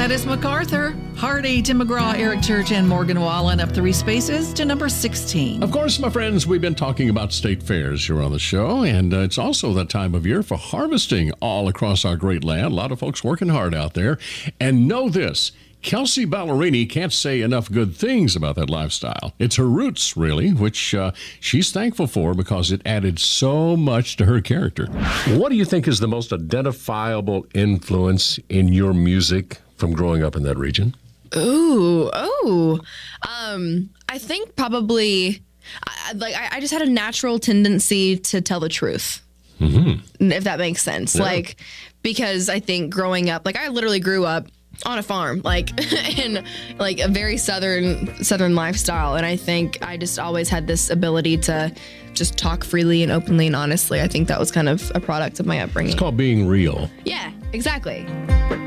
Gladys MacArthur, Hardy, Tim McGraw, Eric Church, and Morgan Wallen up 3 spaces to number 16. Of course, my friends, we've been talking about state fairs here on the show, and it's also that time of year for harvesting all across our great land. A lot of folks working hard out there. And know this, Kelsey Ballerini can't say enough good things about that lifestyle. It's her roots, really, which she's thankful for because it added so much to her character. What do you think is the most identifiable influence in your music from growing up in that region? I think probably, I just had a natural tendency to tell the truth. Mm-hmm. If that makes sense. Yeah. Because I think growing up, I literally grew up on a farm, in a very southern lifestyle. And I think I just always had this ability to just talk freely and openly and honestly. I think that was kind of a product of my upbringing. It's called being real. Yeah, exactly.